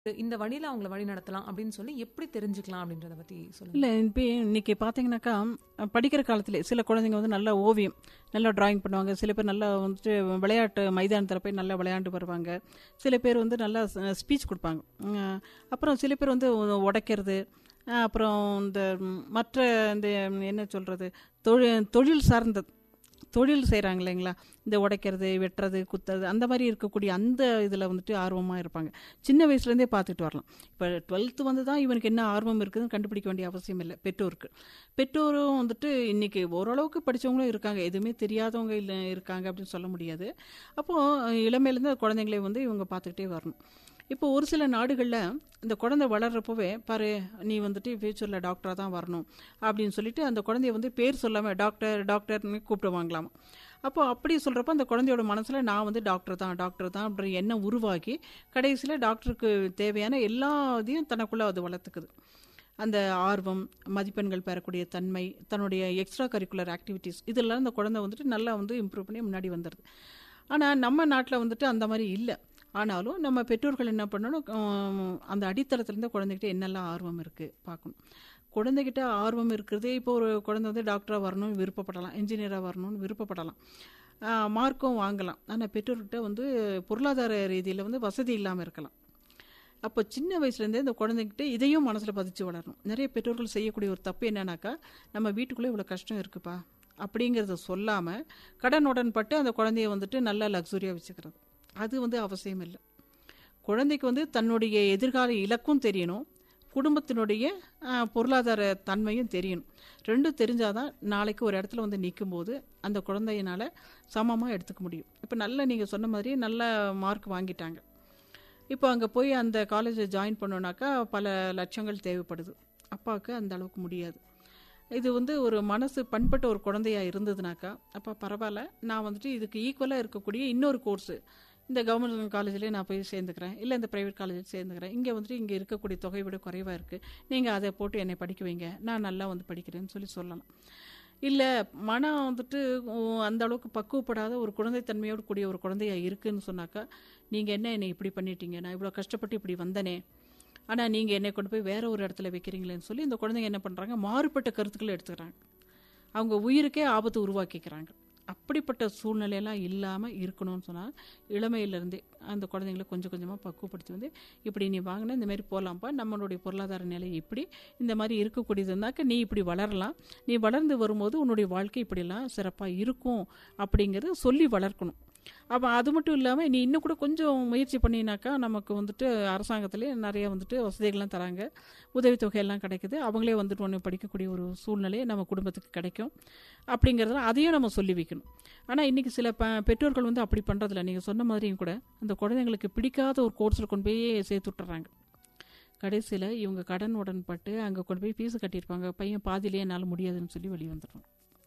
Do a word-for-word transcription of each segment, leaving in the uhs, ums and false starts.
இந்த வழியில அவங்கள வழி நடத்தலாம் அப்படின்னு சொல்லி எப்படி தெரிஞ்சுக்கலாம் அப்படின்றத பத்தி சொல்லுங்க. இல்லை இப்போ இன்னைக்கு பார்த்தீங்கன்னாக்கா படிக்கிற காலத்தில் சில குழந்தைங்க வந்து நல்ல ஓவியம் நல்லா டிராயிங் பண்ணுவாங்க. சில பேர் நல்லா வந்துட்டு விளையாட்டு மைதானத்தில் போய் நல்லா விளையாண்டு வருவாங்க. சில பேர் வந்து நல்லா ஸ்பீச் கொடுப்பாங்க. உம், அப்புறம் சில பேர் வந்து உடைக்கிறது, அஹ், அப்புறம் இந்த மற்ற இந்த என்ன சொல்கிறது தொழில் தொழில் சார்ந்த தொழில் செய்கிறாங்க இல்லைங்களா, இந்த உடைக்கிறது வெட்டுறது குத்துறது அந்த மாதிரி இருக்கக்கூடிய அந்த இதில் வந்துட்டு ஆர்வமாக இருப்பாங்க. சின்ன வயசுலேருந்தே பார்த்துட்டு வரலாம். இப்போ டுவெல்த்து வந்து தான் இவனுக்கு என்ன ஆர்வம் இருக்குதுன்னு கண்டுபிடிக்க வேண்டிய அவசியம் இல்லை பெற்றோருக்கு. பெற்றோரும் வந்துட்டு இன்றைக்கி ஓரளவுக்கு படித்தவங்களும் இருக்காங்க, எதுவுமே தெரியாதவங்க இல்லை இருக்காங்க அப்படின்னு சொல்ல முடியாது. அப்போது இளமையிலேருந்து குழந்தைங்களை வந்து இவங்க பார்த்துக்கிட்டே வரணும். இப்போ ஒரு சில நாடுகளில் இந்த குழந்தை வளர்கிறப்பவே பாரு நீ வந்துட்டு ஃபியூச்சரில் டாக்டராக தான் வரணும் அப்படின்னு சொல்லிட்டு அந்த குழந்தைய வந்து பேர் சொல்லாமல் டாக்டர் டாக்டர்னு கூப்பிடுவாங்களாம். அப்போ அப்படி சொல்கிறப்ப அந்த குழந்தையோட மனசில் நான் வந்து டாக்டர் தான் டாக்டர் தான் அப்படின்ற எண்ணம் உருவாக்கி கடைசியில் டாக்டருக்கு தேவையான எல்லா இதையும் தனக்குள்ளே அது வளர்த்துக்குது. அந்த ஆர்வம், மதிப்பெண்கள் பெறக்கூடிய தன்மை, தன்னுடைய எக்ஸ்ட்ரா கரிக்குலர் ஆக்டிவிட்டீஸ் இதெல்லாம் இந்த குழந்தை வந்துட்டு நல்லா வந்து இம்ப்ரூவ் பண்ணி முன்னாடி வந்துடுது. ஆனால் நம்ம நாட்டில் வந்துட்டு அந்த மாதிரி இல்லை. ஆனாலும் நம்ம பெற்றோர்கள் என்ன பண்ணணும், அந்த அடித்தளத்துலேருந்து குழந்தைகிட்ட என்னெல்லாம் ஆர்வம் இருக்குது பார்க்கணும். குழந்தைகிட்ட ஆர்வம் இருக்கிறது, இப்போ ஒரு குழந்தை வந்து டாக்டராக வரணும்னு விருப்பப்படலாம், இன்ஜினியராக வரணும்னு விருப்பப்படலாம், மார்க்கும் வாங்கலாம். ஆனால் பெற்றோர்கிட்ட வந்து பொருளாதார ரீதியில் வந்து வசதி இல்லாமல் இருக்கலாம். அப்போ சின்ன வயசுலேருந்தே இந்த குழந்தைகிட்ட இதையும் மனசில் பதிச்சு வளரணும். நிறைய பெற்றோர்கள் செய்யக்கூடிய ஒரு தப்பு என்னன்னாக்கா, நம்ம வீட்டுக்குள்ளே இவ்வளோ கஷ்டம் இருக்குப்பா அப்படிங்கிறத சொல்லாமல் கடனுடன் பட்டு அந்த குழந்தைய வந்துட்டு நல்லா லக்ஸுரியாக வச்சுக்கிறது. அது வந்து அவசியம் இல்லை. குழந்தைக்கு வந்து தன்னுடைய எதிர்கால இலக்கும் தெரியணும், குடும்பத்தினுடைய பொருளாதார தன்மையும் தெரியணும். ரெண்டும் தெரிஞ்சாதான் நாளைக்கு ஒரு இடத்துல வந்து நிற்கும்போது அந்த குழந்தையினால் சமமாக எடுத்துக்க முடியும். இப்போ நல்லா நீங்கள் சொன்ன மாதிரி நல்ல மார்க் வாங்கிட்டாங்க, இப்போ அங்கே போய் அந்த காலேஜை ஜாயின் பண்ணோன்னாக்கா பல லட்சங்கள் தேவைப்படுது. அப்பாவுக்கு அந்த அளவுக்கு முடியாது. இது வந்து ஒரு மனசு பண்பட்ட ஒரு குழந்தையாக இருந்ததுனாக்கா அப்போ பரவாயில்ல, நான் வந்துட்டு இதுக்கு ஈக்குவலாக இருக்கக்கூடிய இன்னொரு கோர்ஸு இந்த கவர்மெண்ட் காலேஜ்லேயே நான் போய் சேர்ந்துக்கிறேன், இல்லை இந்த ப்ரைவேட் காலேஜில் சேர்ந்துக்கிறேன், இங்கே வந்துட்டு இங்கே இருக்கக்கூடிய தொகை விட குறைவாக இருக்குது, நீங்கள் அதை போட்டு என்னை படிக்க வைங்க, நான் நல்லா வந்து படிக்கிறேன்னு சொல்லி சொல்லலாம். இல்லை மனம் வந்துட்டு அந்த அளவுக்கு பக்குவப்படாத ஒரு குழந்தைத்தன்மையோடு கூடிய ஒரு குழந்தையாக இருக்குதுன்னு சொன்னாக்கா, நீங்கள் என்ன என்னை இப்படி பண்ணிட்டீங்க, நான் இவ்வளோ கஷ்டப்பட்டு இப்படி வந்தனே, ஆனால் நீங்கள் என்னை கொண்டு போய் வேற ஒரு இடத்துல வைக்கிறீங்களேன்னு சொல்லி இந்த குழந்தைங்க என்ன பண்ணுறாங்க, மாறுபட்ட கருத்துக்களை எடுத்துக்கிறாங்க, அவங்க உயிருக்கே ஆபத்து உருவாக்கிக்கிறாங்க. அப்படிப்பட்ட சூழ்நிலையெல்லாம் இல்லாமல் இருக்கணும்னு சொன்னால் இளமையிலேருந்தே அந்த குழந்தைங்களை கொஞ்சம் கொஞ்சமாக பக்குவப்படுத்தி வந்து இப்படி நீ வாங்கினா இந்த மாதிரி போகலாம்ப்பா, நம்மளுடைய பொருளாதார நிலை இப்படி இந்த மாதிரி இருக்கக்கூடியதுனாக்க நீ இப்படி வளரலாம், நீ வளர்ந்து வரும்போது உன்னுடைய வாழ்க்கை இப்படிலாம் சிறப்பாக இருக்கும் அப்படிங்கிறது சொல்லி வளர்க்கணும். அப்போ அது மட்டும் இல்லாமல் நீ இன்னும் கூட கொஞ்சம் முயற்சி பண்ணினாக்கா நமக்கு வந்துட்டு அரசாங்கத்திலே நிறைய வந்துட்டு வசதிகள்லாம் தராங்க, உதவித்தொகையெல்லாம் கிடைக்குது, அவங்களே வந்துட்டு ஒன்று படிக்கக்கூடிய ஒரு சூழ்நிலையை நம்ம குடும்பத்துக்கு கிடைக்கும் அப்படிங்கிறத அதையும் நம்ம சொல்லி வைக்கணும். ஆனால் இன்றைக்கி சில ப பெற்றோர்கள் வந்து அப்படி பண்ணுறதில்ல. நீங்கள் சொன்ன மாதிரியும் கூட அந்த குழந்தைங்களுக்கு பிடிக்காத ஒரு கோர்ஸில் கொண்டு போய் சேர்த்து விட்டுறாங்க. கடைசியில் இவங்க கடன் உடன்பட்டு அங்கே கொண்டு போய் ஃபீஸு கட்டியிருப்பாங்க, பையன் பாதியிலே என்னால் முடியாதுன்னு சொல்லி வெளியே வந்துடுறோம்.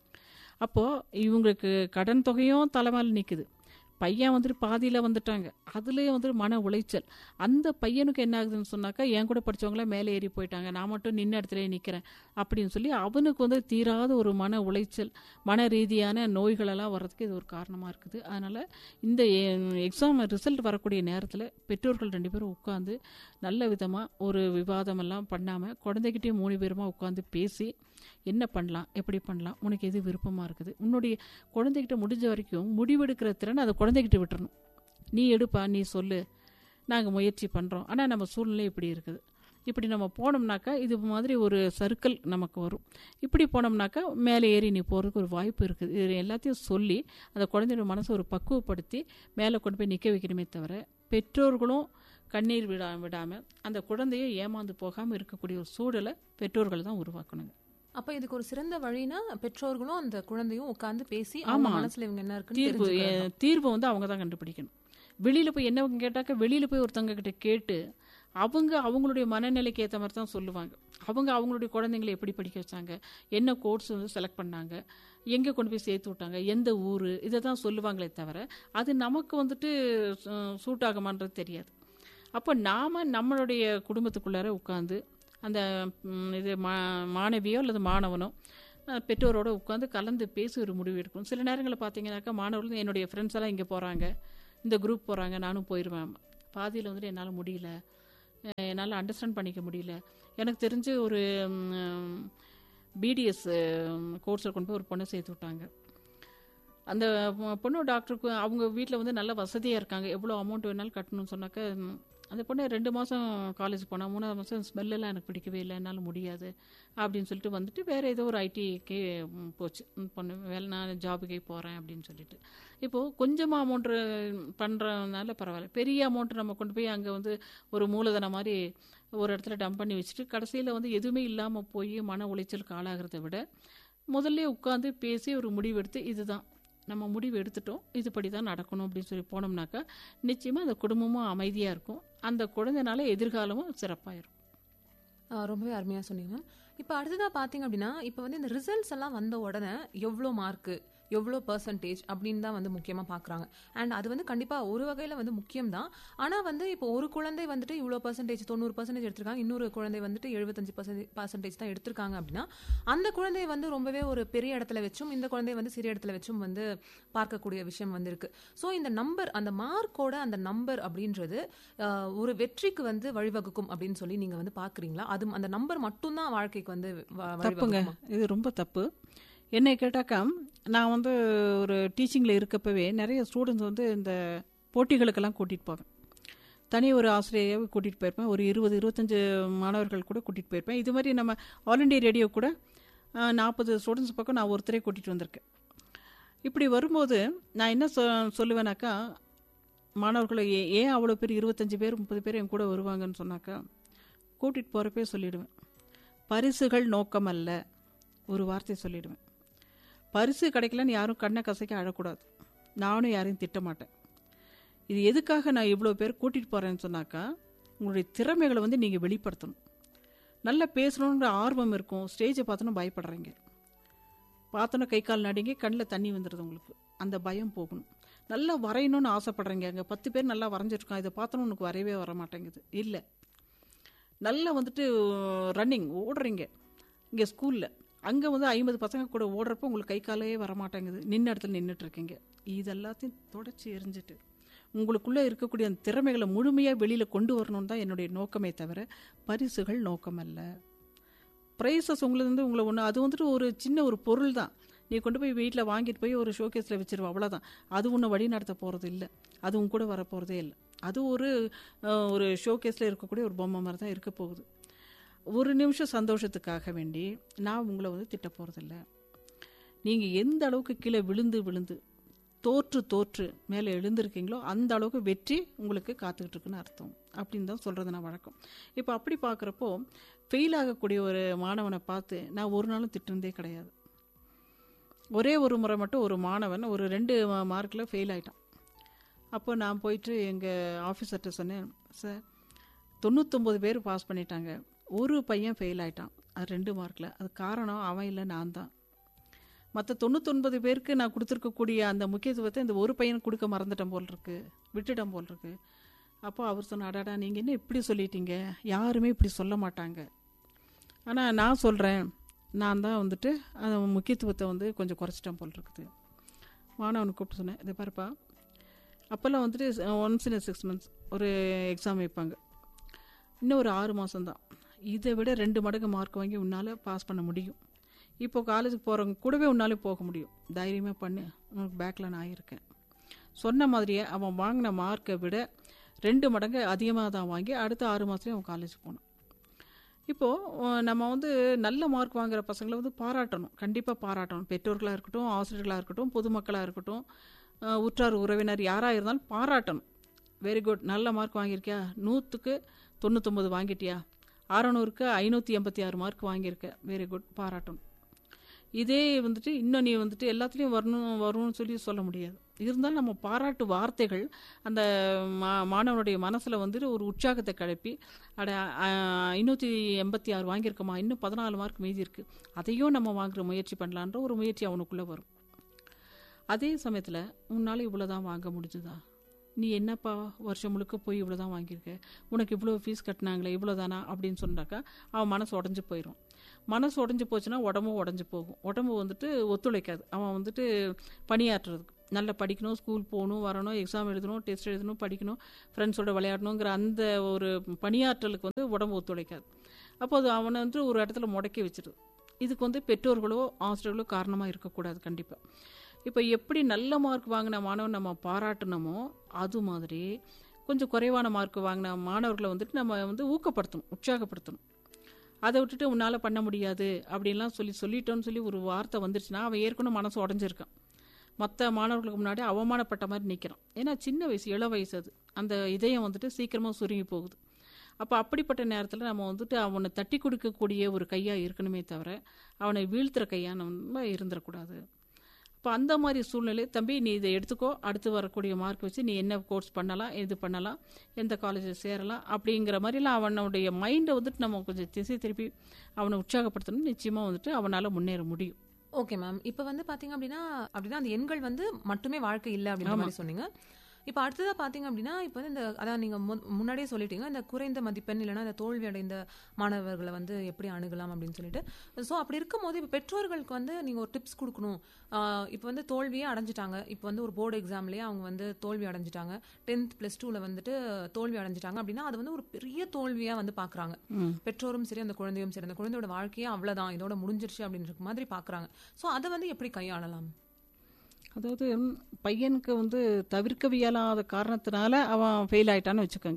அப்போது இவங்களுக்கு கடன் தொகையும் தலைமையில் நிற்குது, பையன் வந்துட்டு பாதியில் வந்துட்டாங்க, அதுலேயே வந்துட்டு மன உளைச்சல். அந்த பையனுக்கு என்ன ஆகுதுன்னு சொன்னாக்கா, என் கூட படித்தவங்களாம் மேலே ஏறி போயிட்டாங்க, நான் மட்டும் நின்ன இடத்துல நிற்கிறேன் அப்படின்னு சொல்லி அவனுக்கு வந்து தீராத ஒரு மன உளைச்சல், மன ரீதியான நோய்களெல்லாம் வர்றதுக்கு இது ஒரு காரணமாக இருக்குது. அதனால் இந்த எக்ஸாம் ரிசல்ட் வரக்கூடிய நேரத்தில் பெற்றோர்கள் ரெண்டு பேரும் உட்காந்து நல்ல விதமாக ஒரு விவாதமெல்லாம் பண்ணாமல் குழந்தைகிட்டே மூணு பேருமா உட்காந்து பேசி என்ன பண்ணலாம், எப்படி பண்ணலாம், உனக்கு எது விருப்பமாக இருக்குது, உன்னுடைய குழந்தைகிட்ட முடிஞ்ச வரைக்கும் முடிவெடுக்கிற திறன் அதை குழந்தைகிட்ட விட்டுறணும். நீ எடுப்பா, நீ சொல்லு, நாங்கள் முயற்சி பண்ணுறோம், ஆனால் நம்ம சூழ்நிலை இப்படி இருக்குது, இப்படி நம்ம போனோம்னாக்கா இது மாதிரி ஒரு சர்க்கிள் நமக்கு வரும், இப்படி போனோம்னாக்கா மேலே ஏறி நீ போகிறதுக்கு ஒரு வாய்ப்பு இருக்குது. இது எல்லாத்தையும் சொல்லி அந்த குழந்தையோட மனசை ஒரு பக்குவப்படுத்தி மேலே கொண்டு போய் நிற்க வைக்கணுமே தவிர பெற்றோர்களும் கண்ணீர் விடா விடாமல் அந்த குழந்தையை ஏமாந்து போகாமல் இருக்கக்கூடிய ஒரு சூழலை பெற்றோர்கள் தான் உருவாக்கணுங்க. அப்ப இதுக்கு ஒரு சிறந்த வழினா பெற்றோர்களும் அந்த குழந்தையும் உட்கார்ந்து பேசி அவங்க மனசுல இவங்க என்ன இருக்குன்னு தீர்வு தீர்வு வந்து அவங்க தான் கண்டுபிடிக்கணும். வெளியில போய் என்ன கேட்டாக்க வெளியில போய் ஒருத்தவங்க கிட்ட கேட்டு அவங்க அவங்களுடைய மனநிலைக்கு ஏற்ற மாதிரி தான் சொல்லுவாங்க. அவங்க அவங்களுடைய குழந்தைங்களை எப்படி படிக்க வச்சாங்க, என்ன கோர்ஸ் வந்து செலக்ட் பண்ணாங்க, எங்கே கொண்டு போய் சேர்த்து விட்டாங்க, எந்த ஊர், இதை தான் சொல்லுவாங்களே தவிர அது நமக்கு வந்துட்டு சூட் ஆகுமான்றது தெரியாது. அப்போ நாம் நம்மளுடைய குடும்பத்துக்குள்ளார உட்காந்து அந்த இது மா மாணவியோ அல்லது மாணவனோ பெற்றோரோடு உட்காந்து கலந்து பேசி ஒரு முடிவு எடுக்கணும். சில நேரங்களில் பார்த்தீங்கன்னாக்கா மாணவர்கள் என்னுடைய ஃப்ரெண்ட்ஸ் எல்லாம் இங்கே போகிறாங்க, இந்த குரூப் போகிறாங்க, நானும் போயிடுவேன், பாதியில் வந்துட்டு என்னால் முடியல, என்னால் அண்டர்ஸ்டாண்ட் பண்ணிக்க முடியல. எனக்கு தெரிஞ்சு ஒரு பிடிஎஸ் கோர்ஸில் கொண்டு போய் ஒரு பொண்ணை சேர்த்து விட்டாங்க. அந்த பொண்ணு டாக்டருக்கு அவங்க வீட்டில் வந்து நல்ல வசதியாக இருக்காங்க, எவ்வளோ அமௌண்ட் வேணாலும் கட்டணும்னு சொன்னாக்க அந்த பொண்ணு ரெண்டு மாதம் காலேஜ் போனால் மூணாவது மாதம் ஸ்மெல்லெல்லாம் எனக்கு பிடிக்கவே இல்லை, என்னால் முடியாது அப்படின்னு சொல்லிட்டு வந்துட்டு வேறு ஏதோ ஒரு ஐடிக்கே போச்சு. பொண்ணு வேலை நான் ஜாபுக்கே போகிறேன் அப்படின்னு சொல்லிட்டு. இப்போது கொஞ்சமாக அமௌண்ட்டு பண்ணுறதுனால பரவாயில்ல, பெரிய அமௌண்ட்டு நம்ம கொண்டு போய் அங்கே வந்து ஒரு மூலதனம் மாதிரி ஒரு இடத்துல டம்ப் பண்ணி வச்சுட்டு கடைசியில் வந்து எதுவுமே இல்லாமல் போய் மன உளைச்சலுக்கு ஆளாகிறத விட முதல்ல உட்காந்து பேசி ஒரு முடிவு எடுத்து இதுதான் நம்ம முடிவு எடுத்துட்டோம், இதுபடி தான் நடக்கணும் அப்படின்னு சொல்லி போனோம்னாக்கா நிச்சயமாக அந்த குடும்பமும் அமைதியாக இருக்கும், அந்த குழந்தைனால எதிர்காலமும் சிறப்பாக இருக்கும். ரொம்பவே அருமையாக சொன்னீங்க. இப்போ அடுத்ததாக பார்த்தீங்க அப்படின்னா, இப்போ வந்து இந்த ரிசல்ட்ஸ் எல்லாம் வந்த உடனே எவ்வளோ மார்க்கு எவ்வளோ பர்சன்டேஜ் அப்படின்னு தான் வந்து முக்கியமாக பார்க்குறாங்க. அண்ட் அது வந்து கண்டிப்பாக ஒரு வகையில் வந்து முக்கியம் தான். ஆனால் வந்து இப்போ ஒரு குழந்தை வந்துட்டு இவ்வளோ பர்சன்டேஜ் தொண்ணூறு பர்சன்டேஜ் எடுத்திருக்காங்க, இன்னொரு குழந்தை வந்துட்டு எழுபத்தஞ்சு பர்சன்டேஜ் பர்சன்டேஜ் தான் எடுத்திருக்காங்க அப்படின்னா அந்த குழந்தைய வந்து ரொம்பவே ஒரு பெரிய இடத்துல வச்சும் இந்த குழந்தைய வந்து சிறிய இடத்துல வச்சும் வந்து பார்க்கக்கூடிய விஷயம் வந்து இருக்கு. ஸோ இந்த நம்பர், அந்த மார்க்கோட அந்த நம்பர் அப்படின்றது ஒரு வெற்றிக்கு வந்து வழிவகுக்கும் அப்படின்னு சொல்லி நீங்கள் வந்து பார்க்குறீங்களா? அது அந்த நம்பர் மட்டும்தான் வாழ்க்கைக்கு வந்து தப்புங்க, இது ரொம்ப தப்பு. என்னை கேட்டாக்கா நான் வந்து ஒரு டீச்சிங்கில் இருக்கப்பவே நிறைய ஸ்டூடெண்ட்ஸ் வந்து இந்த போட்டிகளுக்கெல்லாம் கூட்டிகிட்டு போவேன். தனி ஒரு ஆசிரியராக கூட்டிகிட்டு போயிருப்பேன், ஒரு இருபது இருபத்தஞ்சு மாணவர்கள் கூட கூட்டிகிட்டு போயிருப்பேன். இது மாதிரி நம்ம ஆல் இண்டியா ரேடியோ கூட நாற்பது ஸ்டூடெண்ட்ஸ் பக்கம் நான் ஒருத்தரே கூட்டிகிட்டு வந்திருக்கேன். இப்படி வரும்போது நான் என்ன சொ சொல்லுவேனாக்கா மாணவர்களை ஏன் அவ்வளோ பேர் இருபத்தஞ்சி பேர் முப்பது பேர் என் கூட வருவாங்கன்னு சொன்னாக்கா கூட்டிகிட்டு போகிறப்பே சொல்லிவிடுவேன், பரிசுகள் நோக்கம் அல்ல, ஒரு வார்த்தை சொல்லிவிடுவேன். பரிசு கிடைக்கலன்னு யாரும் கண்ணை கசைக்க அழக்கூடாது, நானும் யாரையும் திட்டமாட்டேன். இது எதுக்காக நான் இவ்வளோ பேர் கூட்டிகிட்டு போகிறேன்னு சொன்னாக்கா உங்களுடைய திறமைகளை வந்து நீங்கள் வெளிப்படுத்தணும். நல்லா பேசணுன்ற ஆர்வம் இருக்கும், ஸ்டேஜை பார்த்தோன்னா பயப்படுறீங்க, பார்த்தோன்னா கை கால் நடிங்க, கண்ணில் தண்ணி வந்துடுது, உங்களுக்கு அந்த பயம் போகணும். நல்லா வரையணும்னு ஆசைப்படுறீங்க, அங்கே பத்து பேர் நல்லா வரைஞ்சிருக்கான், இதை பார்த்தோன்னா உனக்கு வரையவே வர மாட்டேங்குது, இல்லை நல்லா வந்துட்டு ரன்னிங் ஓடுறீங்க இங்கே ஸ்கூலில், அங்கே வந்து ஐம்பது பசங்க கூட ஓடுறப்போ உங்களுக்கு கை காலே வரமாட்டேங்குது, நின்ன இடத்துல நின்றுட்டு இருக்கீங்க. இது எல்லாத்தையும் தொடச்சி எரிஞ்சிட்டு உங்களுக்குள்ளே இருக்கக்கூடிய அந்த திறமைகளை முழுமையாக வெளியில் கொண்டு வரணும்னு தான் என்னுடைய நோக்கமே தவிர பரிசுகள் நோக்கம் அல்ல. ப்ரைஸஸ் உங்களுக்கு வந்து உங்களை ஒன்று அது வந்துட்டு ஒரு சின்ன ஒரு பொருள் தான், நீ கொண்டு போய் வீட்டில் வாங்கிட்டு போய் ஒரு ஷோகேஸில் வச்சிருவோம், அவ்வளோதான். அது ஒன்று வழி நடத்த போகிறது இல்லை, அதுவும் கூட வர போகிறதே இல்லை. அது ஒரு ஒரு ஷோகேஸில் இருக்கக்கூடிய ஒரு பொம்மை மாதிரி தான் இருக்க போகுது. ஒரு நிமிஷம் சந்தோஷத்துக்காக வேண்டி நான் உங்களை வந்து திட்ட போகிறதில்ல. நீங்கள் எந்த அளவுக்கு கீழே விழுந்து விழுந்து தோற்று தோற்று மேலே எழுந்திருக்கீங்களோ அந்த அளவுக்கு வெற்றி உங்களுக்கு காத்துக்கிட்டு இருக்குன்னு அர்த்தம் அப்படின்னு தான் சொல்கிறது நான் வழக்கம். இப்போ அப்படி பார்க்குறப்போ ஃபெயில் ஆகக்கூடிய ஒரு மாணவனை பார்த்து நான் ஒரு நாளும் திட்டுனதே கிடையாது. ஒரே ஒரு முறை மட்டும் ஒரு மாணவன் ஒரு ரெண்டு மார்க்கில் ஃபெயில் ஆகிட்டான். அப்போ நான் போயிட்டு எங்கள் ஆஃபீஸர்கிட்ட சொன்னேன், சார் தொண்ணூத்தொம்பது பேர் பாஸ் பண்ணிட்டாங்க, ஒரு பையன் ஃபெயில் ஆகிட்டான், அது ரெண்டு மார்க்கில், அது காரணம் அவன் இல்லை நான் தான். மற்ற தொண்ணூத்தொன்பது பேருக்கு நான் கொடுத்துருக்கக்கூடிய அந்த முக்கியத்துவத்தை இந்த ஒரு பையனுக்கு கொடுக்க மறந்துட்டேன் போல் இருக்கு, விட்டுட்டேன் போல் இருக்கு. அப்போ அவர் சொன்ன, அடாடா நீங்கள் என்ன இப்படி சொல்லிட்டீங்க, யாருமே இப்படி சொல்ல மாட்டாங்க, ஆனால் நான் சொல்கிறேன், நான் தான் வந்துட்டு அந்த முக்கியத்துவத்தை வந்து கொஞ்சம் குறைச்சிட்டேன் போல் இருக்குது. மாணவனுக்கு கூப்பிட்டு சொன்னேன், இதை பாருப்பா, அப்போல்லாம் வந்துட்டு ஒன்ஸ் இன் சிக்ஸ் மந்த்ஸ் ஒரு எக்ஸாம் வைப்பாங்க, இன்னும் ஒரு ஆறு மாதம்தான், இதை விட ரெண்டு மடங்கு மார்க் வாங்கி உன்னால் பாஸ் பண்ண முடியும். இப்போ காலேஜுக்கு போகிறவங்க கூடவே உன்னாலே போக முடியும், தைரியமாக பண்ணு, உனக்கு பேக்கில் நான் ஆகியிருக்கேன். சொன்ன மாதிரியே அவன் வாங்கின மார்க்கை விட ரெண்டு மடங்கு அதிகமாக தான் வாங்கி அடுத்த ஆறு மாதத்துலேயும் அவன் காலேஜுக்கு போனான். இப்போது நம்ம வந்து நல்ல மார்க் வாங்குகிற பசங்களை வந்து பாராட்டணும், கண்டிப்பாக பாராட்டணும். பெற்றோர்களாக இருக்கட்டும், ஆசிரியர்களாக இருக்கட்டும், பொதுமக்களாக இருக்கட்டும், உற்றார் உறவினர் யாராக இருந்தாலும் பாராட்டணும். வெரி குட், நல்ல மார்க் வாங்கியிருக்கியா, நூற்றுக்கு தொண்ணூத்தொம்பது வாங்கிட்டியா, அறநூறுக்கு ஐநூற்றி எண்பத்தி ஆறு மார்க் வாங்கியிருக்க, வெரி குட், பாராட்டணும். இதே வந்துட்டு இன்னும் நீ வந்துட்டு எல்லாத்துலேயும் வரணும் வரணும்னு சொல்லி சொல்ல முடியாது. இருந்தாலும் நம்ம பாராட்டு வார்த்தைகள் அந்த மா மாணவனுடைய மனசில் வந்துட்டு ஒரு உற்சாகத்தை கிளப்பி, அட ஐநூற்றி எண்பத்தி ஆறு வாங்கியிருக்கோமா, இன்னும் பதினாலு மார்க் மீதி இருக்குது, அதையும் நம்ம வாங்குகிற முயற்சி பண்ணலான்ற ஒரு முயற்சி அவனுக்குள்ளே வரும். அதே சமயத்தில் உன்னால் இவ்வளோ தான் வாங்க முடிஞ்சுதா, நீ என்னப்பா வருஷம் முழுக்க போய் இவ்வளோ தான் வாங்கியிருக்க, உனக்கு இவ்வளோ ஃபீஸ் கட்டினாங்களே இவ்வளோ தானா அப்படின்னு சொன்னாக்கா அவன் மனசு உடஞ்சி போயிடும். மனசு உடஞ்சி போச்சுன்னா உடம்பும் உடஞ்சி போகும், உடம்பு வந்துட்டு ஒத்துழைக்காது, அவன் வந்துட்டு பணியாற்றுறதுக்கு. நல்லா படிக்கணும், ஸ்கூல் போகணும், வரணும், எக்ஸாம் எழுதணும், டெஸ்ட் எழுதணும், படிக்கணும், ஃப்ரெண்ட்ஸோட விளையாடணுங்கிற அந்த ஒரு பணியாற்றலுக்கு வந்து உடம்பு ஒத்துழைக்காது. அப்போ அது அவனை வந்து ஒரு இடத்துல முடக்கி வச்சிருது. இதுக்கு வந்து பெற்றோர்களோ ஆசிரியர்களோ காரணமாக இருக்கக்கூடாது கண்டிப்பாக. இப்போ எப்படி நல்ல மார்க் வாங்கின மாணவன் நம்ம பாராட்டணுமோ அது மாதிரி கொஞ்சம் குறைவான மார்க் வாங்கின மாணவர்களை வந்துட்டு நம்ம வந்து ஊக்கப்படுத்தணும், உற்சாகப்படுத்தணும். அதை விட்டுட்டு உன்னால் பண்ண முடியாது அப்படின்லாம் சொல்லி சொல்லிட்டோன்னு சொல்லி ஒரு வார்த்தை வந்துருச்சுன்னா அவன் ஏற்கனவே மனசு உடஞ்சிருக்கான். மற்ற மாணவர்களுக்கு முன்னாடி அவமானப்பட்ட மாதிரி நிற்கிறான். ஏன்னா சின்ன வயசு, இள வயசு, அது அந்த இதயம் வந்துட்டு சீக்கிரமாக சுருங்கி போகுது. அப்போ அப்படிப்பட்ட நேரத்தில் நம்ம வந்துட்டு அவனை தட்டி கொடுக்கக்கூடிய ஒரு கையாக இருக்கணுமே தவிர அவனை வீழ்த்துற கையாக நம்ம இருந்துடக்கூடாது. இப்போ அந்த மாதிரி சூழ்நிலை, தம்பி நீ இதை எடுத்துக்கோ, அடுத்து வரக்கூடிய மார்க் வச்சு நீ என்ன கோர்ஸ் பண்ணலாம், எது பண்ணலாம், எந்த காலேஜில் சேரலாம் அப்படிங்கிற மாதிரிலாம் அவனுடைய மைண்டை வந்துட்டு நம்ம கொஞ்சம் திசை திருப்பி அவனை உற்சாகப்படுத்தணும். நிச்சயமாக வந்துட்டு அவனால் முன்னேற முடியும். Okay ma'am. இப்போ வந்து பாத்தீங்க அப்படின்னா அப்படின்னா அந்த எண்கள் வந்து மட்டுமே வாழ்க்கை இல்லை அப்படின்ற மாதிரி சொன்னீங்க. இப்போ அடுத்ததா பாத்தீங்க அப்படின்னா இப்போ வந்து இந்த அதான் நீங்க முன்னாடியே சொல்லிட்டீங்க, இந்த குறைந்த மதிப்பெண் இல்லைன்னா இந்த தோல்வி அடைந்த மாணவர்களை வந்து எப்படி அணுகலாம் அப்படின்னு சொல்லிட்டு. ஸோ அப்படி இருக்கும் போது இப்போ பெற்றோர்களுக்கு வந்து நீங்க ஒரு டிப்ஸ் கொடுக்கணும். இப்போ வந்து தோல்வியே அடைஞ்சிட்டாங்க, இப்போ வந்து ஒரு போர்டு எக்ஸாம்லயே அவங்க வந்து தோல்வி அடைஞ்சிட்டாங்க, டென்த் பிளஸ் டூல வந்துட்டு தோல்வி அடைஞ்சிட்டாங்க அப்படின்னா அது வந்து ஒரு பெரிய தோல்வியா வந்து பாக்குறாங்க. பெற்றோரும் சரி அந்த குழந்தையும் சரி, அந்த குழந்தையோட வாழ்க்கையே அவ்வளவுதான், இதோட முடிஞ்சிருச்சு அப்படின்ற மாதிரி பாக்குறாங்க. ஸோ அதை வந்து எப்படி கையாளலாம்? அதாவது பையனுக்கு வந்து தவிர்க்க இயலாத காரணத்தினால அவன் ஃபெயில் ஆயிட்டான்னு வச்சுக்கோங்க.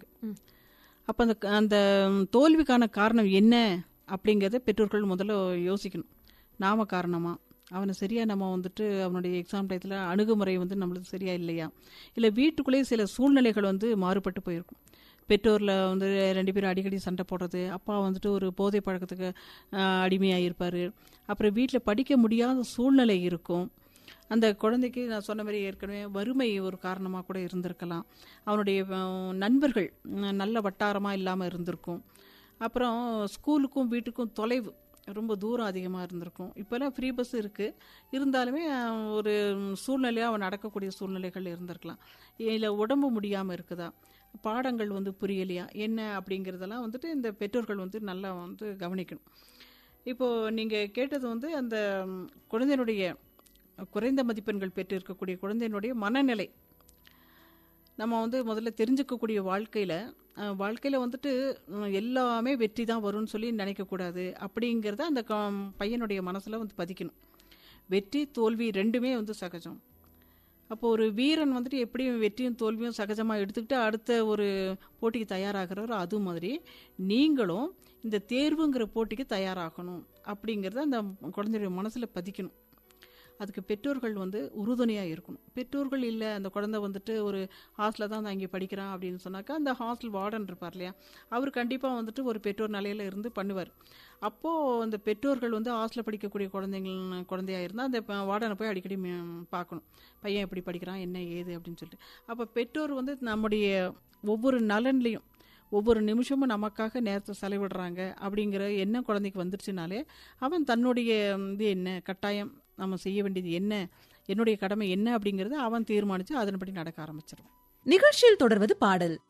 அப்போ அந்த அந்த தோல்விக்கான காரணம் என்ன அப்படிங்கிறத பெற்றோர்கள் முதல்ல யோசிக்கணும். நாம காரணமா, அவனை சரியாக நம்ம வந்துட்டு அவனுடைய எக்ஸாம் டயத்தில் அணுகுமுறை வந்து நம்மளுக்கு சரியா இல்லையா, இல்லை வீட்டுக்குள்ளேயே சில சூழ்நிலைகள் வந்து மாறுபட்டு போயிருக்கும். பெற்றோரில் வந்து ரெண்டு பேரும் அடிக்கடி சண்டை போடுறது, அப்பா வந்துட்டு ஒரு போதை பழக்கத்துக்கு அடிமையாக இருப்பார், அப்புறம் வீட்டில் படிக்க முடியாத சூழ்நிலை இருக்கும். அந்த குழந்தைக்கு நான் சொன்ன மாதிரி ஏற்கனவே வறுமை ஒரு காரணமாக கூட இருந்திருக்கலாம், அவனுடைய நண்பர்கள் நல்ல வட்டாரமாக இல்லாமல் இருந்திருக்கும், அப்புறம் ஸ்கூலுக்கும் வீட்டுக்கும் தொலைவு ரொம்ப தூரம் அதிகமாக இருந்திருக்கும். இப்போல்லாம் ஃப்ரீ பஸ் இருக்குது, இருந்தாலுமே ஒரு சூழ்நிலையாக அவன் நடக்கக்கூடிய சூழ்நிலைகள் இருந்திருக்கலாம். இல்லை உடம்பு முடியாமல் இருக்குதா, பாடங்கள் வந்து புரியலையா என்ன அப்படிங்கிறதெல்லாம் வந்துட்டு இந்த பெற்றோர்கள் வந்து நல்லா வந்து கவனிக்கணும். இப்போது நீங்கள் கேட்டது வந்து அந்த குழந்தையினுடைய குறைந்த மதிப்பெண்கள் பெற்று இருக்கக்கூடிய குழந்தையினுடைய மனநிலை நம்ம வந்து முதல்ல தெரிஞ்சுக்கக்கூடிய. வாழ்க்கையில் வாழ்க்கையில் வந்துட்டு எல்லாமே வெற்றி தான் வரும்னு சொல்லி நினைக்கக்கூடாது அப்படிங்கிறத அந்த பையனுடைய மனசில் வந்து பதிக்கணும். வெற்றி தோல்வி ரெண்டுமே வந்து சகஜம். அப்போ ஒரு வீரன் வந்துட்டு எப்படியும் வெற்றியும் தோல்வியும் சகஜமாக எடுத்துக்கிட்டு அடுத்த ஒரு போட்டிக்கு தயாராகிறவர், அது மாதிரி நீங்களும் இந்த தேர்வுங்கிற போட்டிக்கு தயாராகணும் அப்படிங்கிறத அந்த குழந்தையுடைய மனசில் பதிக்கணும். அதுக்கு பெற்றோர்கள் வந்து உறுதுணையாக இருக்கணும். பெற்றோர்கள் இல்லை, அந்த குழந்தை வந்துட்டு ஒரு ஹாஸ்டலில் தான் அங்கே படிக்கிறான் அப்படின்னு சொன்னாக்கா அந்த ஹாஸ்டல் வார்டன் இருப்பார் இல்லையா, அவர் கண்டிப்பாக வந்துட்டு ஒரு பெற்றோர் நிலையில் இருந்து பண்ணுவார். அப்போது அந்த பெற்றோர்கள் வந்து ஹாஸ்டலில் படிக்கக்கூடிய குழந்தைங்க குழந்தையாக இருந்தால் அந்த வார்டனை போய் அடிக்கடி பார்க்கணும், பையன் எப்படி படிக்கிறான் என்ன ஏது அப்படின்னு சொல்லிட்டு. அப்போ பெற்றோர் வந்து நம்முடைய ஒவ்வொரு நலன்லையும் ஒவ்வொரு நிமிஷமும் நமக்காக நேரத்தை செலவிடுறாங்க அப்படிங்கிற எண்ணம் குழந்தைக்கு வந்துருச்சுனாலே அவன் தன்னுடைய இது என்ன கட்டாயம் நம்ம செய்ய வேண்டியது என்ன, என்னுடைய கடமை என்ன அப்படிங்கிறத அவன் தீர்மானித்து அதன்படி நடக்க ஆரம்பிச்சிருவான். நிகழ்ச்சியில் தொடர்வது பாடல்.